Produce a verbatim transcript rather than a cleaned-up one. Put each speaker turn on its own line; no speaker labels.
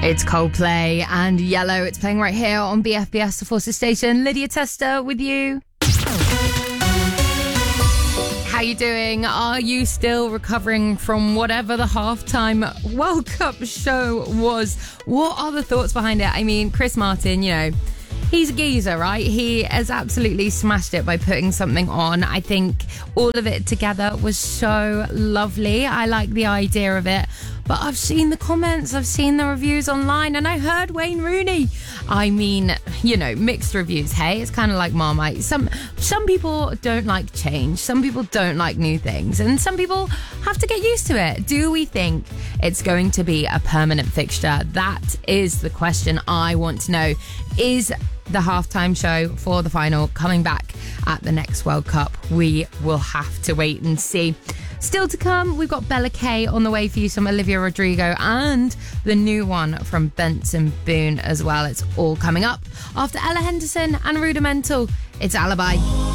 It's Coldplay and Yellow. It's playing right here on B F B S, the Forces Station. Lydia Tester with you. How you doing? Are you still recovering from whatever the halftime World Cup show was? What are the thoughts behind it? I mean, Chris Martin, you know, he's a geezer, right? He has absolutely smashed it by putting something on. I think all of it together was so lovely. I like the idea of it. But I've seen the comments, I've seen the reviews online, and I heard Wayne Rooney. I mean, you know, mixed reviews, hey? It's kind of like Marmite. Some some people don't like change. Some people don't like new things. And some people have to get used to it. Do we think it's going to be a permanent fixture? That is the question I want to know. Is the halftime show for the final coming back at the next World Cup? We will have to wait and see. Still to come, we've got Bella K on the way for you, some Olivia Rodrigo, and the new one from Benson Boone as well. It's all coming up after Ella Henderson and Rudimental. It's Alibi.